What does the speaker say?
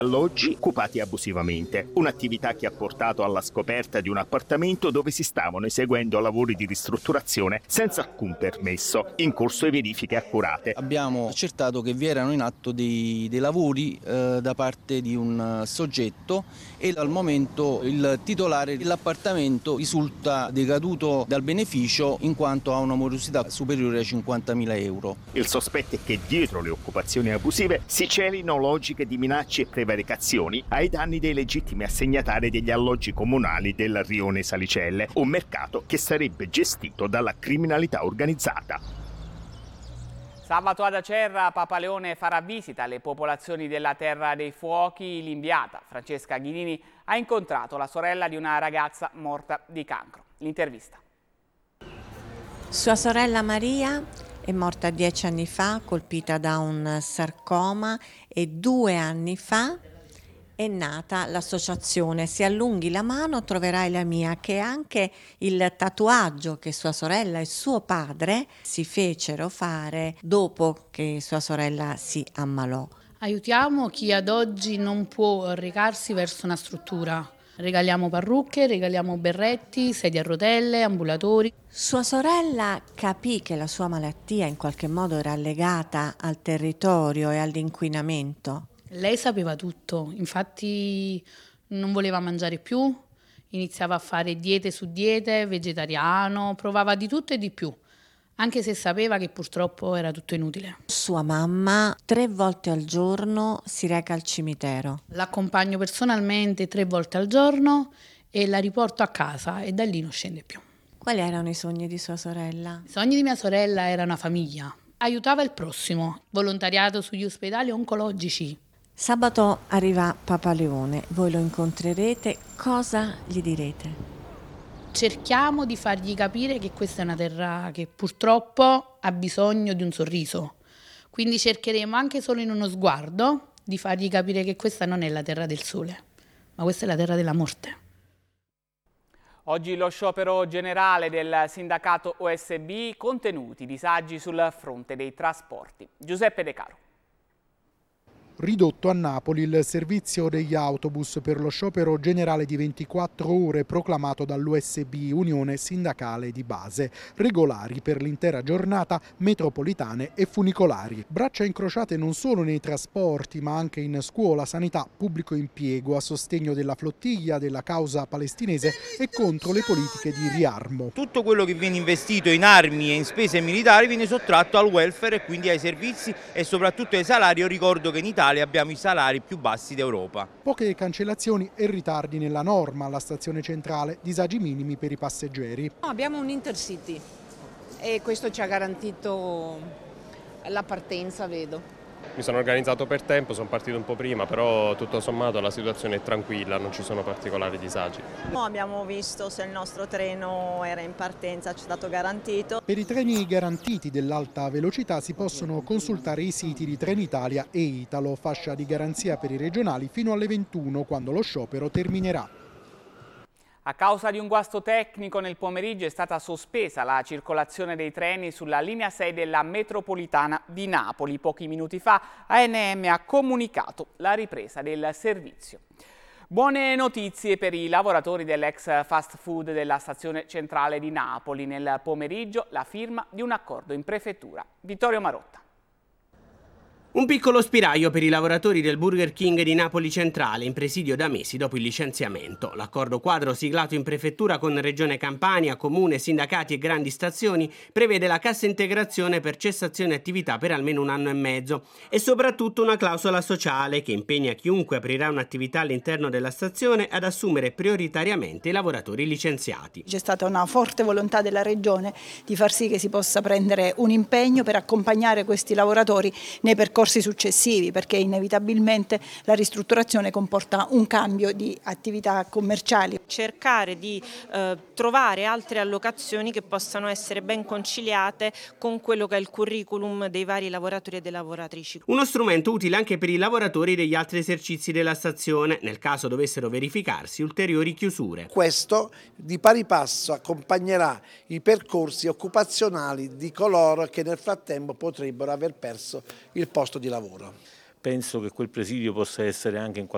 Alloggi occupati abusivamente, un'attività che ha portato alla scoperta di un appartamento dove si stavano eseguendo lavori di ristrutturazione senza alcun permesso, in corso di verifiche accurate. Abbiamo accertato che vi erano in atto dei lavori da parte di un soggetto e al momento il titolare dell'appartamento risulta decaduto dal beneficio in quanto ha una morosità superiore ai 50.000 euro. Il sospetto è che dietro le occupazioni abusive si celino logiche di minacce e prevaricazioni ai danni dei legittimi assegnatari degli alloggi comunali del rione Salicelle, un mercato che sarebbe gestito dalla criminalità organizzata. Sabato ad Acerra Papa Leone farà visita alle popolazioni della Terra dei Fuochi. L'inviata Francesca Ghinini ha incontrato la sorella di una ragazza morta di cancro. L'intervista. Sua sorella Maria è morta 10 anni fa, colpita da un sarcoma, e 2 anni fa è nata l'associazione Si allunghi la mano troverai la mia, che è anche il tatuaggio che sua sorella e suo padre si fecero fare dopo che sua sorella si ammalò. Aiutiamo chi ad oggi non può recarsi verso una struttura. Regaliamo parrucche, regaliamo berretti, sedie a rotelle, ambulatori. Sua sorella capì che la sua malattia in qualche modo era legata al territorio e all'inquinamento. Lei sapeva tutto, infatti non voleva mangiare più, iniziava a fare diete su diete, vegetariano, provava di tutto e di più, anche se sapeva che purtroppo era tutto inutile. Sua mamma 3 volte al giorno si reca al cimitero. L'accompagno personalmente 3 volte al giorno e la riporto a casa e da lì non scende più. Quali erano i sogni di sua sorella? I sogni di mia sorella era una famiglia, aiutava il prossimo, volontariato sugli ospedali oncologici. Sabato arriva Papa Leone, voi lo incontrerete, cosa gli direte? Cerchiamo di fargli capire che questa è una terra che purtroppo ha bisogno di un sorriso, quindi cercheremo anche solo in uno sguardo di fargli capire che questa non è la terra del sole, ma questa è la terra della morte. Oggi lo sciopero generale del sindacato OSB, contenuti, disagi sul fronte dei trasporti. Giuseppe De Caro. Ridotto a Napoli il servizio degli autobus per lo sciopero generale di 24 ore proclamato dall'USB, Unione Sindacale di Base, regolari per l'intera giornata, metropolitane e funicolari. Braccia incrociate non solo nei trasporti ma anche in scuola, sanità, pubblico impiego a sostegno della flottiglia, della causa palestinese e contro le politiche di riarmo. Tutto quello che viene investito in armi e in spese militari viene sottratto al welfare e quindi ai servizi e soprattutto ai salari. Io ricordo che in Italia abbiamo i salari più bassi d'Europa. Poche cancellazioni e ritardi nella norma alla stazione centrale, disagi minimi per i passeggeri. Abbiamo un Intercity e questo ci ha garantito la partenza, vedo. Mi sono organizzato per tempo, sono partito un po' prima, però tutto sommato la situazione è tranquilla, non ci sono particolari disagi. Abbiamo visto se il nostro treno era in partenza, ci è stato garantito. Per i treni garantiti dell'alta velocità si possono consultare i siti di Trenitalia e Italo, fascia di garanzia per i regionali fino alle 21 quando lo sciopero terminerà. A causa di un guasto tecnico nel pomeriggio è stata sospesa la circolazione dei treni sulla linea 6 della metropolitana di Napoli. Pochi minuti fa ANM ha comunicato la ripresa del servizio. Buone notizie per i lavoratori dell'ex fast food della stazione centrale di Napoli. Nel pomeriggio la firma di un accordo in prefettura. Vittorio Marotta. Un piccolo spiraglio per i lavoratori del Burger King di Napoli Centrale, in presidio da mesi dopo il licenziamento. L'accordo quadro siglato in prefettura con Regione Campania, Comune, sindacati e grandi stazioni prevede la cassa integrazione per cessazione attività per almeno 1 anno e mezzo e soprattutto una clausola sociale che impegna chiunque aprirà un'attività all'interno della stazione ad assumere prioritariamente i lavoratori licenziati. C'è stata una forte volontà della Regione di far sì che si possa prendere un impegno per accompagnare questi lavoratori nei percorsi successivi, perché inevitabilmente la ristrutturazione comporta un cambio di attività commerciali. Cercare di trovare altre allocazioni che possano essere ben conciliate con quello che è il curriculum dei vari lavoratori e delle lavoratrici. Uno strumento utile anche per i lavoratori degli altri esercizi della stazione, nel caso dovessero verificarsi ulteriori chiusure. Questo di pari passo accompagnerà i percorsi occupazionali di coloro che nel frattempo potrebbero aver perso il posto di lavoro. Penso che quel presidio possa essere anche in qualche